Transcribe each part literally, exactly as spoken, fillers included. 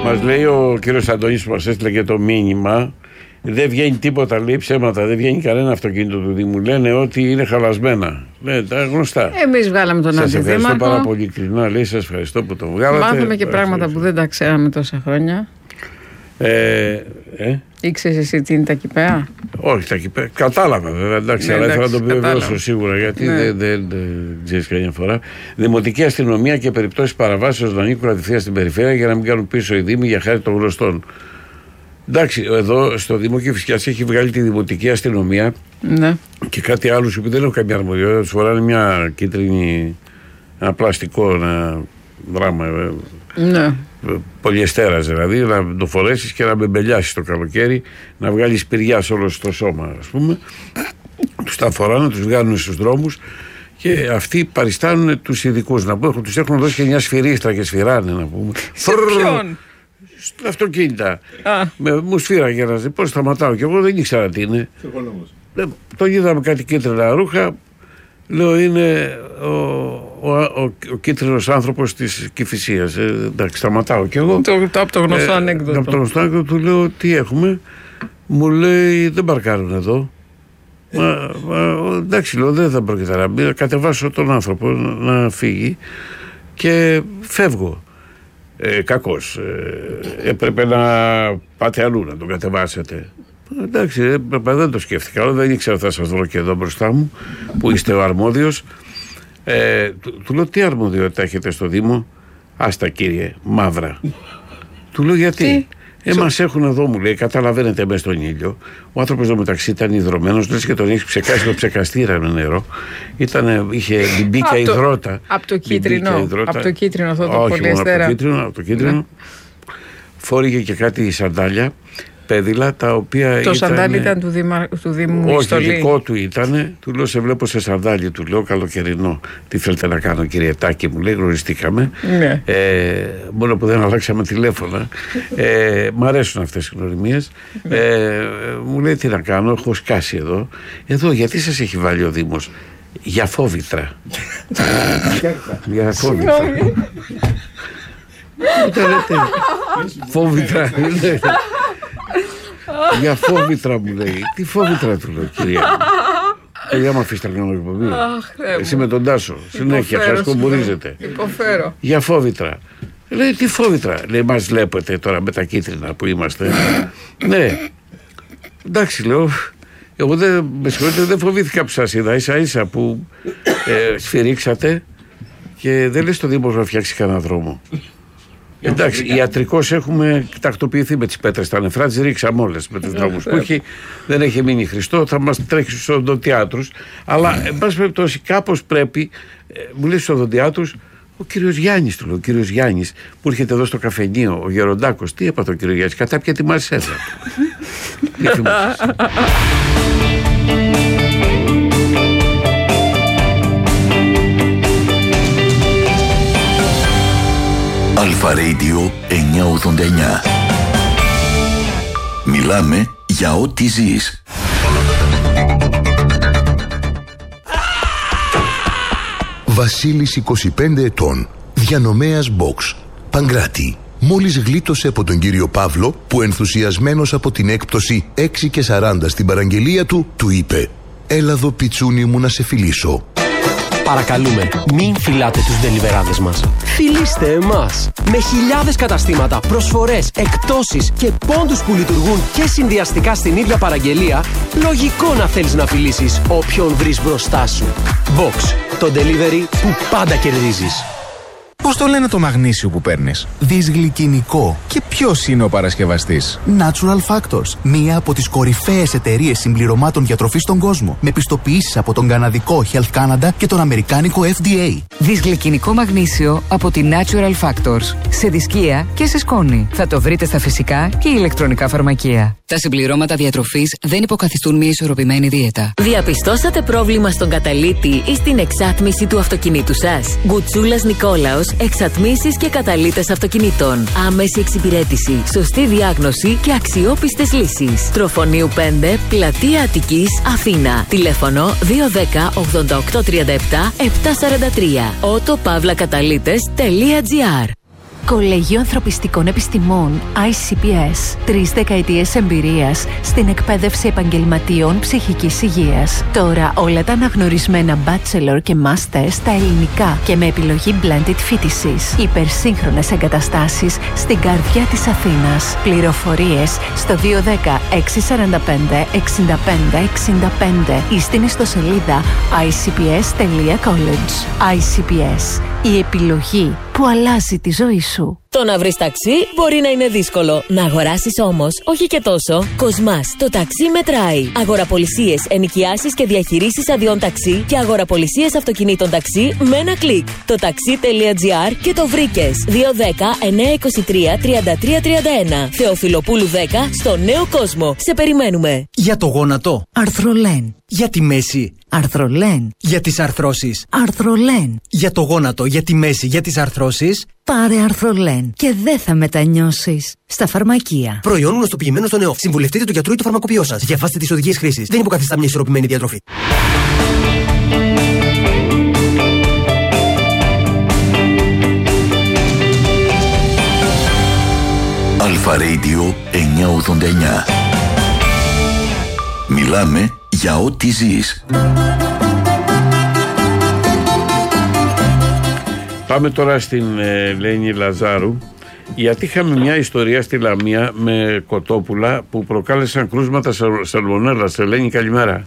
Μας λέει ο κύριος Αντώνης που μας έστειλε και το μήνυμα, δεν βγαίνει τίποτα, λέει ψέματα, δεν βγαίνει κανένα αυτοκίνητο του Δήμου. Λένε ότι είναι χαλασμένα. Λέει τα γνωστά. Εμείς βγάλαμε τον αντιδήμαρχο. Σας ευχαριστώ πάρα πολύ ειλικρινά, λέει, σας ευχαριστώ που το βγάλατε. Μάθαμε και πράγματα που δεν τα ξέραμε τόσα χρόνια. Ε, ε? Ήξερες εσύ τι είναι τα κηπαία? Όχι, τα κηπαία. Κατάλαβα βέβαια, εντάξει, ναι, αλλά ήθελα να το επιβεβαιώσω σίγουρα, γιατί ναι. δεν, δεν, δεν ξέρεις καμιά φορά. Δημοτική αστυνομία και περιπτώσεις παραβάσεως να ανήκουν κατευθείαν στην περιφέρεια για να μην κάνουν πίσω οι Δήμοι για χάρη των γνωστών. Εντάξει, εδώ στο Δήμο Κηφισιάς έχει βγάλει τη δημοτική αστυνομία ναι. και κάτι άλλο που δεν έχω καμία αρμοδιότητα. Τους φοράνε μια κίτρινη, ένα πλαστικό, ένα δράμα. Ναι. Πολυεστέρας δηλαδή, να το φορέσεις και να μπεμπελιάσεις το καλοκαίρι, να βγάλεις πυριά σε όλο το σώμα, ας πούμε. Τους τα φοράνε, τους βγάλουν στους δρόμους και αυτοί παριστάνουν τους ειδικούς. Να πούμε, τους έχουν δώσει και μια σφυρίστρα και σφυράνε, να πούμε. Σε ποιον? Στα αυτοκίνητα. Με, μου σφύραγε να δει πώς σταματάω και εγώ δεν ήξερα τι είναι. Τον είδαμε κάτι κίτρινα ρούχα. Λέω είναι ο, ο, ο, ο κίτρινος άνθρωπος της Κηφισίας. Ε, εντάξει, σταματάω κι εγώ. Το, το, από το γνωστό ε, ανέκδοτο. Από το γνωστό ανέκδοτο του λέω τι έχουμε. Μου λέει δεν παρκάρουν εδώ. Ε. Μα, μα, εντάξει, λέω δεν θα πρόκειται να μπει. Κατεβάσω τον άνθρωπο να φύγει και φεύγω. Ε, κακώς. Ε, έπρεπε να πάτε αλλού να τον κατεβάσετε. Εντάξει, δεν το σκέφτηκα, αλλά δεν ήξερα θα σας βρω και εδώ μπροστά μου που είστε ο αρμόδιος. Ε, του, του λέω τι αρμοδιότητα έχετε στο Δήμο? Άστα κύριε, μαύρα. Του λέω γιατί? Ε, μας έχουν εδώ, μου λέει, καταλαβαίνετε μέσα στον ήλιο. Ο άνθρωπος εδώ μεταξύ ήταν υδρωμένος, λες και τον έχει ψεκάσει το ψεκαστήρα με νερό. Ήτανε, είχε μπιμπίκα υδρότα. Από το κίτρινο, από το κίτρινο αυτό το πολυεστέρα. Από το κίτρινο, από το κίτρινο. Ναι. Φόρηγε και κάτι σαντάλια. Πέδιλα, τα οποία το ήταν, σαντάλι ήταν του, Δήμα, του Δήμου όχι, στολή. Δικό του ήταν. Του λέω σε βλέπω σε σαντάλι. Του λέω καλοκαιρινό. Τι θέλετε να κάνω κύριε Τάκη? Μου λέει γνωριστήκαμε. Ναι. Ε, μόνο που δεν αλλάξαμε τηλέφωνα. ε, μ' αρέσουν αυτές οι γνωριμίες. Ναι. ε, μου λέει τι να κάνω, έχω σκάσει εδώ. Εδώ γιατί σας έχει βάλει ο Δήμος? Για φόβητρα. Για φόβητρα. Φόβητρα. Για φόβητρα μου λέει. Τι φόβητρα του λέω κυρία? Παιδιά μου αφήστε να κάνω εκπομπή. Εσύ με τον Τάσο συνέχεια σας κομπορίζετε. Υποφέρω. Για φόβητρα. Λέει τι φόβητρα? Λέει μας βλέπετε τώρα με τα κίτρινα που είμαστε. Ναι. Εντάξει λέω. Εγώ δεν, με συγχωρείτε, δεν φοβήθηκα που σας είδα. Ίσα ίσα που ε, σφυρίξατε και δεν λες στο Δήμο να φτιάξει κανένα δρόμο. Εντάξει, ιατρικώς έχουμε τακτοποιηθεί με τις πέτρες τα νεφρά, τις ρίξαμε όλες με τους δρόμους που έχει. Δεν έχει μείνει Χριστό, θα μας τρέχει στους οδοντιάτρους. Αλλά, εν πάση περιπτώσει, κάπως πρέπει, μου λέει στους οδοντιάτρους, ο κύριος Γιάννης, του λέω, ο κύριος Γιάννης που έρχεται εδώ στο καφενείο, ο Γεροντάκος, τι έπαθε ο κύριος Γιάννης? Κατάπια τη μαρσέλα. Τι θυμάσαι? Αλφα Radio εννιακόσια ογδόντα εννιά. Μιλάμε για ό,τι ζεις. Βασίλης είκοσι πέντε ετών, διανομέας box, Παγκράτη. Μόλις γλίτωσε από τον κύριο Παύλο που ενθουσιασμένος από την έκπτωση έξι και σαράντα στην παραγγελία του, του είπε «Έλα εδώ πιτσούνι μου να σε φιλήσω». Παρακαλούμε, μην φυλάτε τους ντελιβεράδες μας. Φιλήστε εμάς. Με χιλιάδες καταστήματα, προσφορές, εκπτώσεις και πόντους που λειτουργούν και συνδυαστικά στην ίδια παραγγελία, λογικό να θέλεις να φιλήσεις όποιον βρεις μπροστά σου. Box, το delivery που πάντα κερδίζεις. Πώς το λένε το μαγνήσιο που παίρνεις? Δυσγλυκινικό. Και ποιος είναι ο παρασκευαστής? Natural Factors. Μία από τις κορυφαίες εταιρείες συμπληρωμάτων διατροφής στον κόσμο. Με πιστοποιήσεις από τον καναδικό Health Canada και τον αμερικάνικο F D A. Δυσγλυκινικό μαγνήσιο από τη Natural Factors. Σε δισκία και σε σκόνη. Θα το βρείτε στα φυσικά και ηλεκτρονικά φαρμακεία. Τα συμπληρώματα διατροφής δεν υποκαθιστούν μια ισορροπημένη δίαιτα. Διαπιστώσατε πρόβλημα στον καταλύτη ή στην εξάτμιση του αυτοκινήτου σας? Γκουτσούλας Νικόλαος, εξατμίσεις και καταλύτες αυτοκινήτων. Άμεση εξυπηρέτηση, σωστή διάγνωση και αξιόπιστες λύσεις. Τροφονίου πέντε, Πλατεία Αττικής, Αθήνα. Τηλέφωνο δύο ένα μηδέν ογδόντα οκτώ τριάντα επτά επτακόσια σαράντα τρία. ότο παύλα καταλύτες τελεία τζι άρ. Κολέγιο Ανθρωπιστικών Επιστημών άι σι πι ες. Τρεις δεκαετίες εμπειρίας στην εκπαίδευση επαγγελματίων ψυχικής υγείας. Τώρα όλα τα αναγνωρισμένα bachelor και master στα ελληνικά και με επιλογή blended φοιτησης. Υπερσύγχρονες εγκαταστάσεις στην καρδιά της Αθήνας. Πληροφορίες στο δύο ένα μηδέν έξι τέσσερα πέντε εξήντα πέντε εξήντα πέντε ή στην ιστοσελίδα άι σι πι ες τελεία κόλετζ. άι σι πι ες. Η επιλογή που αλλάζει τη ζωή σου. Το να βρεις ταξί μπορεί να είναι δύσκολο. Να αγοράσεις όμως, όχι και τόσο. Κοσμάς, το ταξί μετράει. Αγοραπολισίες, ενοικιάσεις και διαχειρήσεις αδειών ταξί και αγοραπολισίες αυτοκινήτων ταξί με ένα κλικ. Το ταξί.gr και το βρήκες. δύο ένα μηδέν εννιά δύο τρία τριάντα τρία τριάντα ένα. Θεοφιλοπούλου δέκα στο Νέο Κόσμο. Σε περιμένουμε. Για το γόνατο. Αρθρολέν. Για τη μέση. Αρθρολέν. Για τις αρθρώσεις. Αρθρολέν. Για το γόνατο, για τη μέση, για τις αρθρώσεις. Πάρε Αρθρολέν και δεν θα μετανιώσεις. Στα φαρμακεία. Προϊόν γνωστοποιημένο στο νέο. Συμβουλευτείτε του γιατρού ή του φαρμακοποιό σας. Διαβάστε τις οδηγίες χρήσης. Δεν υποκαθιστά μια ισορροπημένη διατροφή. Αλφα Radio εννιακόσια ογδόντα εννιά. Μιλάμε για ό,τι ζεις. Πάμε τώρα στην Ελένη Λαζάρου, γιατί είχαμε μια ιστορία στη Λαμία με κοτόπουλα που προκάλεσαν κρούσματα σαλμονέλας. Ελένη, καλημέρα.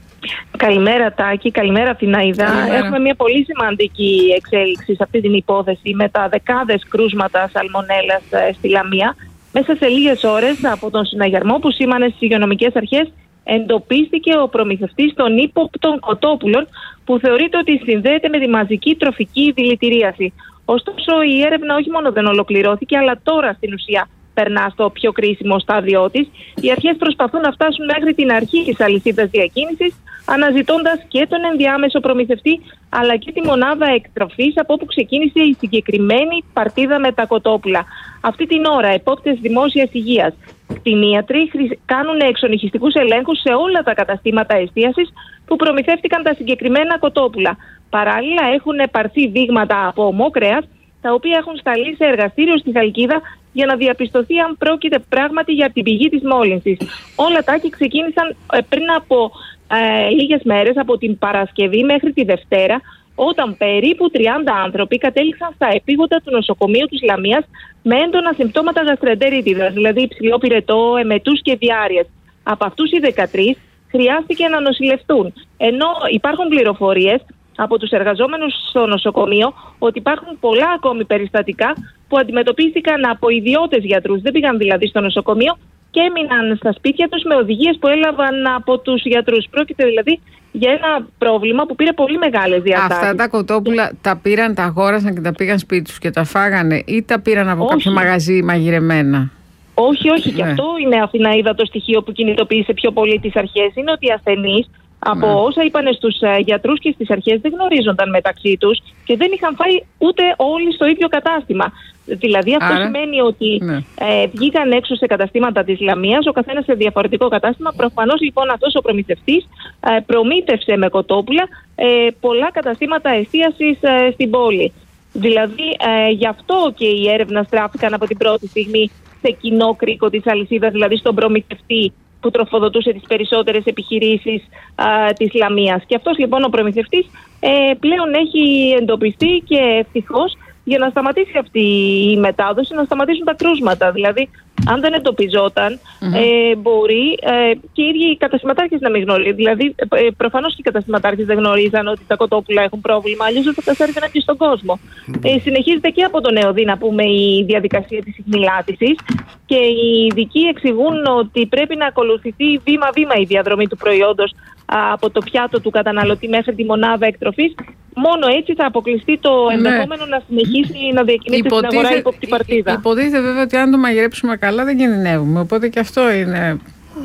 Καλημέρα Τάκη, καλημέρα Αθηναίδα. Καλημέρα. Έχουμε μια πολύ σημαντική εξέλιξη σε αυτή την υπόθεση με τα δεκάδες κρούσματα σαλμονέλας στη Λαμία. Μέσα σε λίγες ώρες από τον συναγερμό που σήμανε στις υγειονομικές αρχές εντοπίστηκε ο προμηθευτής των ύποπτων κοτόπουλων που θεωρείται ότι συνδέεται με τη μαζική τροφική δηλητηρίαση. Ωστόσο η έρευνα όχι μόνο δεν ολοκληρώθηκε, αλλά τώρα στην ουσία περνά στο πιο κρίσιμο στάδιο της. Οι αρχές προσπαθούν να φτάσουν μέχρι την αρχή της αλυσίδας διακίνησης, αναζητώντας και τον ενδιάμεσο προμηθευτή, αλλά και τη μονάδα εκτροφής από όπου ξεκίνησε η συγκεκριμένη παρτίδα με τα κοτόπουλα. Αυτή την ώρα, επόπτες δημόσιας υγείας, κτηνίατροι κάνουν εξονυχιστικούς ελέγχους σε όλα τα καταστήματα εστίασης που προμηθεύτηκαν τα συγκεκριμένα κοτόπουλα. Παράλληλα, έχουν πάρθει δείγματα από ομό κρέας, τα οποία έχουν σταλεί σε εργαστήριο στη Χαλκίδα για να διαπιστωθεί αν πρόκειται πράγματι για την πηγή της μόλυνσης. Όλα τα και ξεκίνησαν πριν από ε, λίγες μέρες, από την Παρασκευή μέχρι τη Δευτέρα, όταν περίπου τριάντα άνθρωποι κατέληξαν στα επίγοντα του νοσοκομείου της Λαμίας με έντονα συμπτώματα γαστρεντερίτιδας, δηλαδή υψηλό πυρετό, εμετούς και διάρειες. Από αυτούς οι δεκατρείς χρειάστηκε να νοσηλευτούν. Ενώ υπάρχουν πληροφορίες από τους εργαζόμενους στο νοσοκομείο ότι υπάρχουν πολλά ακόμη περιστατικά που αντιμετωπίστηκαν από ιδιώτες γιατρούς. Δεν πήγαν δηλαδή στο νοσοκομείο και έμειναν στα σπίτια τους με οδηγίες που έλαβαν από τους γιατρούς. Πρόκειται δηλαδή για ένα πρόβλημα που πήρε πολύ μεγάλες διαστάσεις. Αυτά τα κοτόπουλα τα πήραν, τα αγόρασαν και τα πήγαν σπίτι τους και τα φάγανε, ή τα πήραν από όχι. κάποιο μαγαζί μαγειρεμένα? Όχι, όχι. Ναι. Και αυτό είναι, Αθηναίδα, το στοιχείο που κινητοποίησε πιο πολύ τις αρχές. Είναι ότι οι ασθενείς, από ναι. όσα είπαν στους uh, γιατρούς και στις αρχές, δεν γνωρίζονταν μεταξύ τους και δεν είχαν φάει ούτε όλοι στο ίδιο κατάστημα. Δηλαδή αυτό Άρα, σημαίνει ότι ναι. ε, βγήκαν έξω σε καταστήματα της Λαμίας, ο καθένας σε διαφορετικό κατάστημα. Προφανώς λοιπόν αυτός ο προμηθευτής ε, προμήθευσε με κοτόπουλα ε, πολλά καταστήματα εστίασης ε, στην πόλη. Δηλαδή ε, γι' αυτό και οι έρευνα στράφηκαν από την πρώτη στιγμή σε κοινό κρίκο της αλυσίδας, δηλαδή στον προμηθευτή που τροφοδοτούσε τις περισσότερες επιχειρήσεις α, της Λαμίας. Και αυτός λοιπόν ο προμηθευτής ε, πλέον έχει εντοπιστεί και ευτυχώς, για να σταματήσει αυτή η μετάδοση, να σταματήσουν τα κρούσματα. Δηλαδή, αν δεν εντοπιζόταν, mm-hmm. ε, μπορεί ε, και οι ίδιοι οι καταστηματάρχες να μην γνωρίζουν. Δηλαδή, ε, προφανώς και οι καταστηματάρχες δεν γνωρίζαν ότι τα κοτόπουλα έχουν πρόβλημα, αλλιώς δεν θα τα σέρβιναν και στον κόσμο. Mm-hmm. Ε, συνεχίζεται και από τον ΕΟΔΗ, να πούμε, η διαδικασία της ιχνηλάτησης και οι ειδικοί εξηγούν ότι πρέπει να ακολουθηθεί βήμα-βήμα η διαδρομή του προϊόντος α, από το πιάτο του καταναλωτή μέχρι τη μονάδα εκτροφής. Μόνο έτσι θα αποκλειστεί το ενδεχόμενο ναι. να συνεχίσει να διακινείται στην αγορά ύποπτη παρτίδα. Υποτίθεται βέβαια ότι αν το μαγειρέψουμε καλά δεν κινδυνεύουμε. Οπότε και αυτό είναι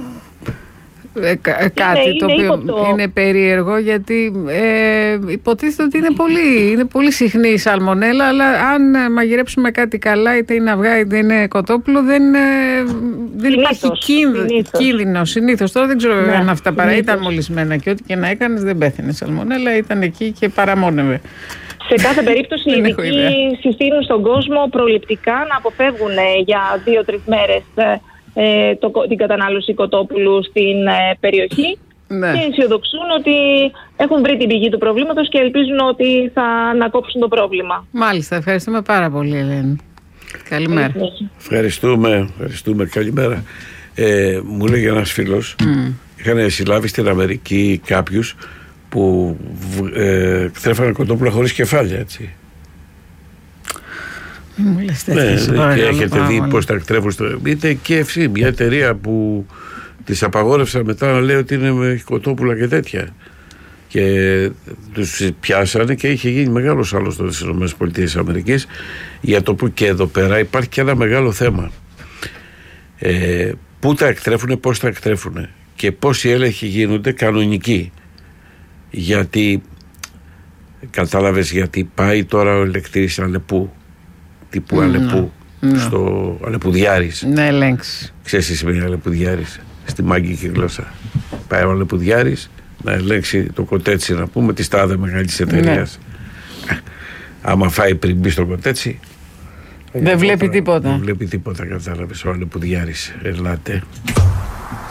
ε, κάτι είναι, το είναι οποίο ύποπτο. Είναι περίεργο, γιατί ε, υποτίθεται ότι είναι πολύ, είναι πολύ συχνή η σαλμονέλα, αλλά αν μαγειρέψουμε κάτι καλά, είτε είναι αυγά είτε είναι κοτόπουλο, δεν, ε, δεν υπάρχει κίνδυνο συνήθως. Τώρα δεν ξέρω ναι, αν αυτά παρά ήταν μολυσμένα και ό,τι και να έκανες δεν πέθαινε σαλμονέλα, ήταν εκεί και παραμόνευε. Σε κάθε περίπτωση οι ειδικοί συστήνουν στον κόσμο προληπτικά να αποφεύγουν για δύο-τρεις μέρες ε, το, την κατανάλωση κοτόπουλου στην ε, περιοχή. Ναι. Και αισιοδοξούν ότι έχουν βρει την πηγή του προβλήματος και ελπίζουν ότι θα ανακόψουν το πρόβλημα. Μάλιστα, ευχαριστούμε πάρα πολύ, Ελένη. Καλημέρα. Ευχαριστούμε, ευχαριστούμε. Καλημέρα. Ε, μου λέγει ένας φίλος, mm. είχαν συλλάβει στην Αμερική κάποιους που ε, τρέφανε κοτόπουλα χωρίς κεφάλια, έτσι. Μου λες τέτοιες, ναι, και έχετε δει πώς τα εκτρέφουν στο... Είτε και εσύ, μια εταιρεία που τις απαγόρευσαν μετά να λέει ότι είναι με κοτόπουλα και τέτοια. Και τους πιάσανε και είχε γίνει μεγάλος άλλος στις ΗΠΑ για το που και εδώ πέρα υπάρχει και ένα μεγάλο θέμα. Ε, πού τα εκτρέφουνε, πώς τα εκτρέφουνε και πώς οι έλεγχοι γίνονται κανονικοί. Γιατί κατάλαβες, γιατί πάει τώρα ο ελεκτής Αλεπού, τύπου mm, Αλεπού, mm. στο Αλεπουδιάρης. Ναι, ελέγξει. Ξέρεις τι σημαίνει Αλεπουδιάρης στη μάγικη γλώσσα? Πάει ο Αλεπουδιάρης να ελέγξει το κοτέτσι, να πούμε, τη τάδε μεγάλης εταιρείας. Ναι. Άμα φάει πριν μπει στο κοτέτσι, δεν βλέπει τίποτα. Δεν βλέπει τίποτα, κατάλαβες. Ο Αλεπουδιάρης, ελάτε.